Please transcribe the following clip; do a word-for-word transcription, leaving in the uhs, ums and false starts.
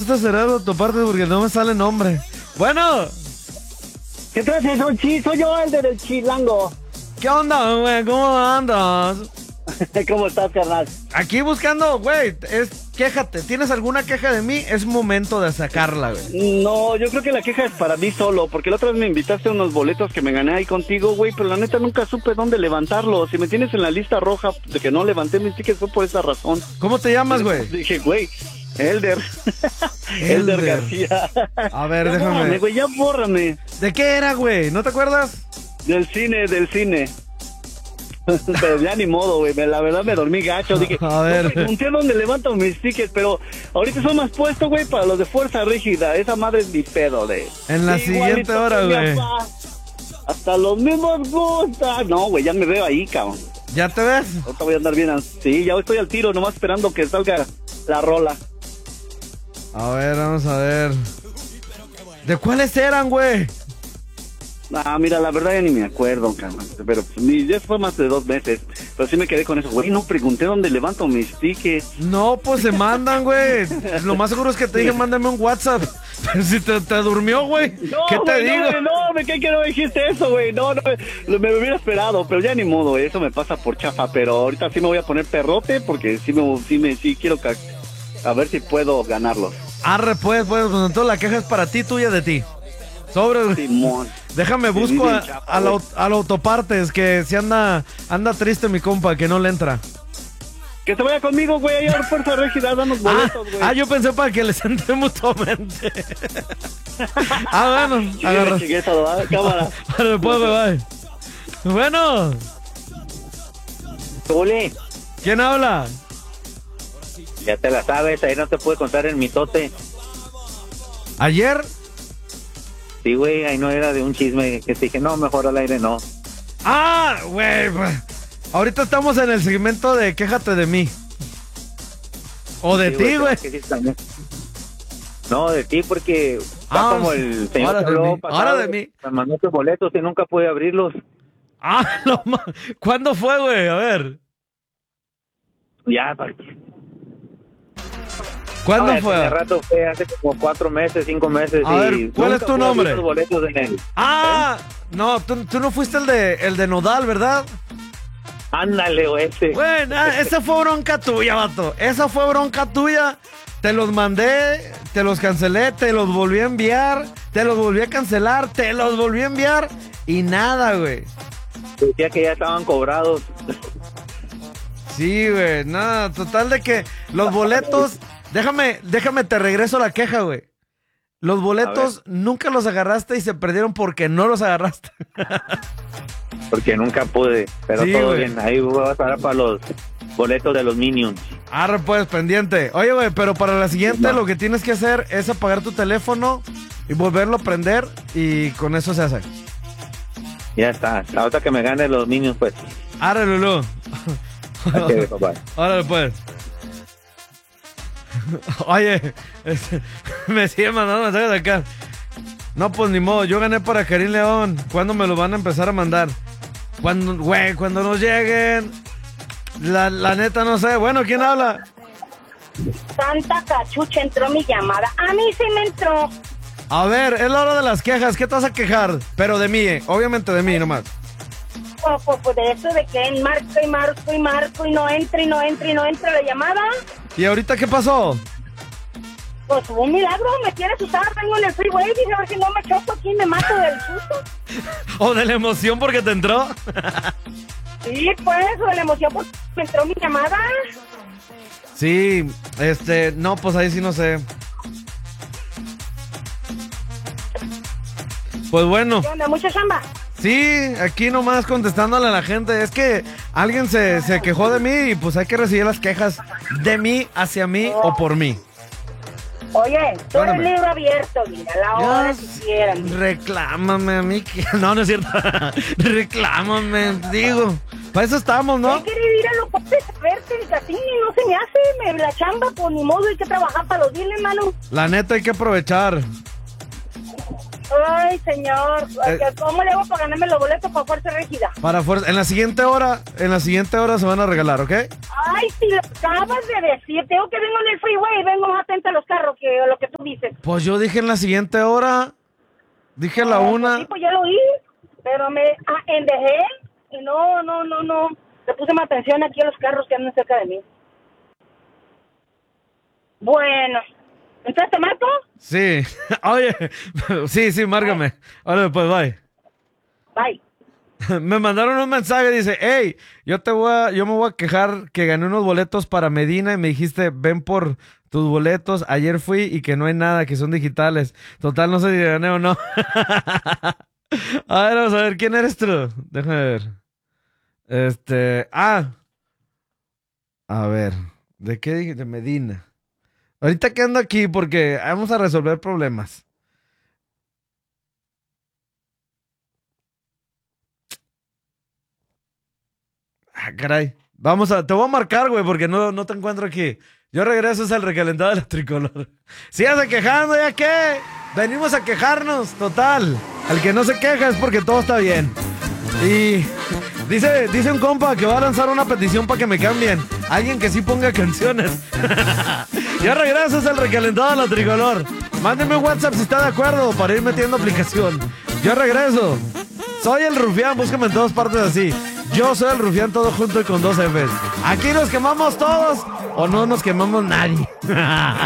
está cerrado tu parte porque no me sale nombre. Bueno. ¿Qué tal, soy, sí, soy yo, el del Chilango. ¿Qué onda, güey? ¿Cómo andas? ¿Cómo estás, carnal? Aquí buscando, güey, es, quéjate. ¿Tienes alguna queja de mí? Es momento de sacarla, güey. No, yo creo que la queja es para mí solo, porque la otra vez me invitaste a unos boletos que me gané ahí contigo, güey, pero la neta nunca supe dónde levantarlos. Si me tienes en la lista roja de que no levanté mis tickets fue por esa razón. ¿Cómo te llamas, güey? Dije, güey, Elder. Elder García. A ver, ya déjame. Bórrame, güey, ya bórrame. ¿De qué era, güey? ¿No te acuerdas? Del cine, del cine. Pero ya ni modo, güey, la verdad me dormí gacho. Dije, a ver. No pregunté dónde levanto mis tickets, pero ahorita son más puestos, güey, para los de fuerza rígida. Esa madre es mi pedo, de. En la siguiente hora, güey. Hasta los mismos gustan. No, güey, ya me veo ahí, cabrón. ¿Ya te ves? Ahorita voy a andar bien. Sí, ya estoy al tiro, nomás esperando que salga la rola. A ver, vamos a ver. ¿De cuáles eran, güey? Ah, mira, la verdad ya ni me acuerdo, cabrón. Pero ni, ya fue más de dos meses. Pero sí me quedé con eso, güey. No pregunté dónde levanto mis tickets. No, pues se mandan, güey. Lo más seguro es que te dije, mándame un WhatsApp. Pero si te, te durmió, güey. No, ¿Qué te güey, digo? No, no, me cae que no me dijiste eso, güey. No, no, me, me hubiera esperado. Pero ya ni modo, güey. Eso me pasa por chafa. Pero ahorita sí me voy a poner perrote porque sí me, sí me, sí quiero ca- a ver si puedo ganarlos. Arre, pues, pues, pues entonces la queja es para ti, tuya, de ti. Sobre, Simón. Déjame, Sí, busco a, chafa, a, la, a la autopartes, que si anda, anda triste mi compa, que no le entra. Que se vaya conmigo, güey, ahí a la fuerza rígida, danos boletos, güey. Ah, ah, yo pensé para que les entre mutuamente. Ah, bueno, Sí, agarra. me chingué esa, ¿verdad? Cámara. Vale, pues, bye. Bueno, Uli, ¿quién habla? ya te la sabes, ahí no te puede contar el mitote. ¿Ayer? Sí, güey, ahí no era de un chisme que te dije, no, mejor al aire no. Ah, güey. Ahorita estamos en el segmento de quéjate de mí. O de Sí, ti, güey. que sí también. No, de ti porque Ah, va como el señor ahora que de habló mí, pasado, ahora de mí. me mandó tus boletos y nunca pude abrirlos. Ah, no, ma- ¿cuándo fue, güey? A ver. Ya, pa- ¿Cuándo no, fue? Hace rato fue hace como cuatro meses, cinco meses. A y ver, ¿cuál nunca es tu pude nombre? abrir los boletos en él. Ah, no, tú, tú no fuiste el de, el de Nodal, ¿verdad? Ándale, güey, ese. Bueno, ah, esa fue bronca tuya, vato. Esa fue bronca tuya. Te los mandé, te los cancelé, te los volví a enviar, te los volví a cancelar, te los volví a enviar y nada, güey. Decía que ya estaban cobrados. Sí, güey, nada, total de que los boletos, déjame, déjame te regreso la queja, güey. Los boletos nunca los agarraste y se perdieron porque no los agarraste. Porque nunca pude, pero Sí, todo güey. bien. Ahí voy a parar para los boletos de los Minions. Arre, pues, pendiente. Oye, güey, pero para la siguiente No. lo que tienes que hacer es apagar tu teléfono y volverlo a prender y con eso se hace. Ya está. Ahorita que me gane los Minions, pues. Arre, Lulú. Ok, papá. Órale, pues. Oye, este, me sigue mandando mensajes de acá. No, pues ni modo, yo gané para Karim León. ¿Cuándo me lo van a empezar a mandar? Cuando, güey, cuando nos lleguen. La, la neta no sé. Bueno, ¿quién habla? Santa cachucha, entró mi llamada. A mí sí me entró. A ver, es la hora de las quejas. ¿Qué te vas a quejar? Pero de mí, eh. Obviamente de mí nomás. Pues, pues, pues de eso de que marco y marco y marco y no entra y no entra y no entra la llamada. ¿Y ahorita qué pasó? Pues hubo un milagro, me quiere asustar, vengo en el freeway, dije a ver si no me choco aquí, me mato del susto. ¿O de la emoción porque te entró? Sí, pues, o de la emoción porque me entró mi llamada. Sí, este, no, pues ahí sí no sé. Pues bueno. ¿Qué onda, mucha chamba? Sí, aquí nomás contestándole a la gente. Es que alguien se, se quejó de mí y pues hay que recibir las quejas de mí, hacia mí o por mí. Oye, tú eres Mándame. libro abierto, mira, a la hora Ya, que quieran. reclámame a mí. que- No, no es cierto. Reclámame, digo. Para eso estamos, ¿no? Hay que ir a los pobres a verte, así no se me hace, me, la chamba, pues ni modo, hay que trabajar para los diles, mano. La neta hay que aprovechar. Ay, Ay, señor, Eh. ¿cómo le hago para ganarme los boletos para Fuerza Régida? Para fuerza. En la siguiente hora, en la siguiente hora se van a regalar, ¿ok? Ay, si lo acabas de decir, tengo que vengo en el freeway, vengo más atenta a los carros que a lo que tú dices. Pues yo dije en la siguiente hora. Dije a la una. Sí, pues yo lo oí, pero me ah, endejé y no, no, no, no. Le puse más atención aquí a los carros que andan cerca de mí. Bueno, ¿entonces te marco? Sí. Oye, sí, sí, márgame. Ahora pues, bye. Bye. Me mandaron un mensaje, dice, hey, yo te voy a, yo me voy a quejar que gané unos boletos para Medina y me dijiste, ven por tus boletos, ayer fui y que no hay nada, que son digitales. Total, no sé si gané o no. A ver, vamos a ver, ¿quién eres tú? Déjame ver. Este, ah. A ver, ¿de qué dije? De Medina. Ahorita que ando aquí porque vamos a resolver problemas. Ah, caray. Vamos a, te voy a marcar, güey, porque no, no te encuentro aquí. Yo regreso es el recalentado de la tricolor. Síganse quejando, ¿ya qué? Venimos a quejarnos, total. El que no se queja es porque todo está bien. Y dice, dice un compa que va a lanzar una petición para que me cambien. Alguien que sí ponga canciones. Ya regreso es el recalentado de la tricolor. Mándenme un WhatsApp si está de acuerdo para ir metiendo aplicación. Yo regreso. Soy el Rufián, búscame en todas partes así. Yo soy el Rufián, todo junto y con dos Fs. Aquí nos quemamos todos o no nos quemamos nadie.